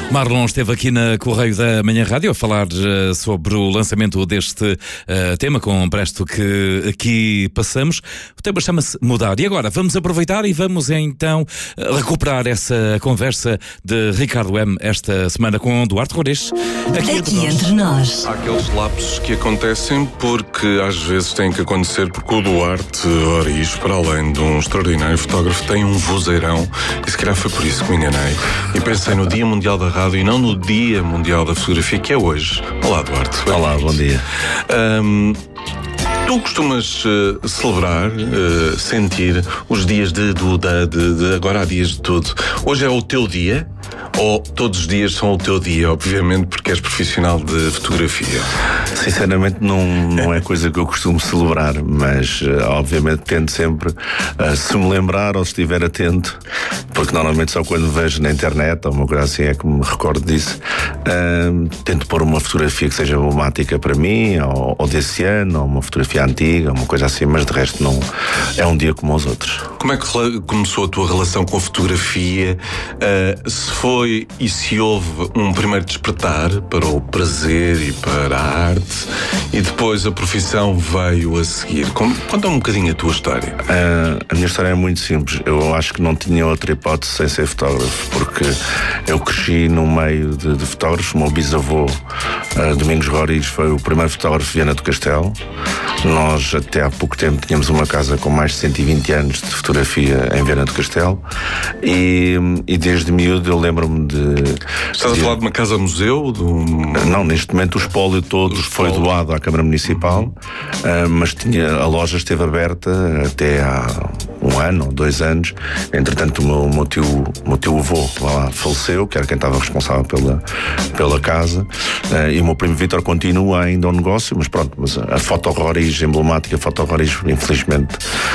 Marlon esteve aqui na Correio da Manhã Rádio a falar sobre o lançamento deste tema, com o presto que aqui passamos. O tema chama-se Mudar. E agora vamos aproveitar e vamos então recuperar essa conversa de Ricardo M. esta semana com Duarte Rores. Aqui entre nós. Há aqueles lapsos que acontecem porque às vezes têm que acontecer, porque o Duarte Rores, para além de um extraordinário fotógrafo, tem um vozeirão, e se calhar foi por isso que me enganei. E pensei no Dia Mundial da Rádio e não no Dia Mundial da Fotografia, que é hoje. Olá, Duarte. Olá, bom dia. Tu costumas celebrar, sentir os dias de agora há dias de tudo. Hoje é o teu dia? Ou todos os dias são o teu dia, obviamente, porque és profissional de fotografia? Sinceramente não é coisa que eu costumo celebrar, mas obviamente tento sempre, se me lembrar ou se estiver atento, porque normalmente só quando vejo na internet ou uma coisa assim é que me recordo disso, tento pôr uma fotografia que seja emblemática para mim, ou desse ano, ou uma fotografia antiga, uma coisa assim, mas de resto não é um dia como os outros. Como é que começou a tua relação com a fotografia? Se foi e se houve um primeiro despertar para o prazer e para a arte, e depois a profissão veio a seguir? Conta um bocadinho a tua história. A minha história é muito simples. Eu acho que não tinha outra hipótese sem ser fotógrafo, porque eu cresci no meio de fotógrafos. O meu bisavô, Domingos Roriz, foi o primeiro fotógrafo de Viana do Castelo. Nós até há pouco tempo tínhamos uma casa com mais de 120 anos de fotografia em Viana do Castelo, e desde miúdo eu lembro-me de... Estás a falar de uma casa-museu? Não, neste momento o espólio todo foi doado à Câmara Municipal, mas a loja esteve aberta até há um ano ou 2 anos. Entretanto o meu tio avô lá faleceu, que era quem estava responsável pela casa, e o meu primo Vítor continua ainda o negócio, mas pronto, mas a foto Roriz emblemática, a foto Roriz, infelizmente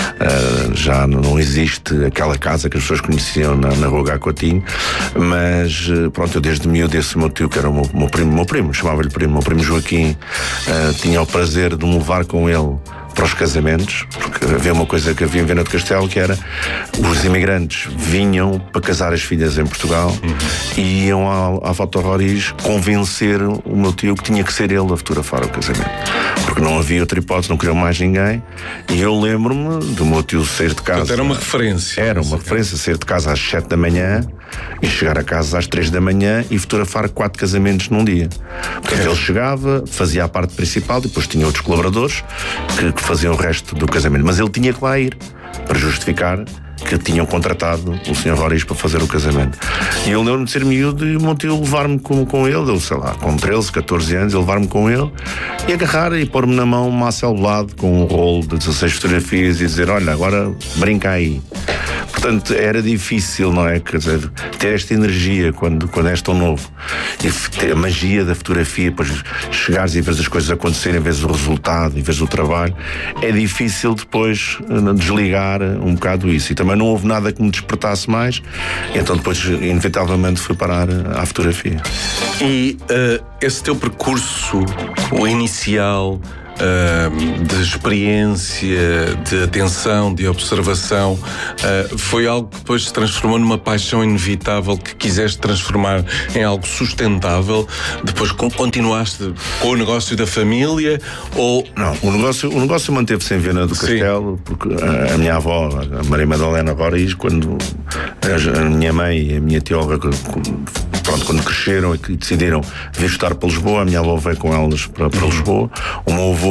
já não existe aquela casa que as pessoas conheciam na Rua H. Coutinho, mas pronto, eu desde miúdo, esse meu tio, que era o meu primo, chamava-lhe primo, o meu primo Joaquim, tinha o prazer de me levar com ele para os casamentos, porque havia uma coisa que havia em Viana do Castelo, que era os imigrantes vinham para casar as filhas em Portugal e iam à Foto Roriz convencer o meu tio que tinha que ser ele a fotografar o casamento, porque não havia outra hipótese, não queriam mais ninguém. E eu lembro-me do meu tio sair de casa. Portanto, era uma referência. Era uma referência, sair de casa às 7 da manhã e chegar a casa às 3 da manhã e fotografar 4 casamentos num dia. Portanto, ele chegava, fazia a parte principal, depois tinha outros colaboradores que faziam o resto do casamento, mas ele tinha que lá ir para justificar que tinham contratado o Sr. Roriz para fazer o casamento. E eu lembro-me de ser miúdo e o meu tio levar-me com ele, eu sei lá, com 13, 14 anos, ele levar-me com ele e agarrar e pôr-me na mão uma Hasselblad com um rolo de 16 fotografias e dizer: olha, agora brinca aí. Portanto, era difícil, não é? Quer dizer, ter esta energia quando és tão novo, e ter a magia da fotografia, depois chegares e vês as coisas acontecerem, vês o resultado e vês o trabalho, é difícil depois desligar um bocado isso. E também não houve nada que me despertasse mais, então depois inevitavelmente fui parar à fotografia. E esse teu percurso, o inicial, de experiência, de atenção, de observação, foi algo que depois se transformou numa paixão inevitável que quiseste transformar em algo sustentável? Depois continuaste com o negócio da família? Ou... Não, o negócio manteve-se em Viana do Castelo, porque a minha avó, a Maria Madalena Roriz, quando a minha mãe e a minha tia Olga, quando cresceram e decidiram vir estudar para Lisboa, a minha avó veio com elas para Lisboa. O meu avô